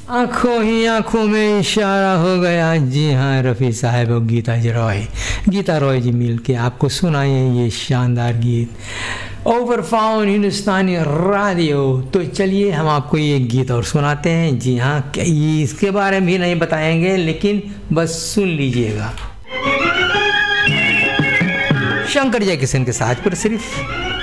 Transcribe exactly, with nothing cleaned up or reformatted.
आंखों ही आंखों में इशारा हो गया। जी हाँ रफ़ी साहब और गीता जी रॉय गीता रॉय जी मिल के आपको सुनाए ये शानदार गीत ओवर फाउन हिंदुस्तानी रेडियो। तो चलिए हम आपको ये गीत और सुनाते हैं। जी हाँ इसके बारे में भी नहीं बताएंगे लेकिन बस सुन लीजिएगा। शंकर जयकिशन के साथ पर सिर्फ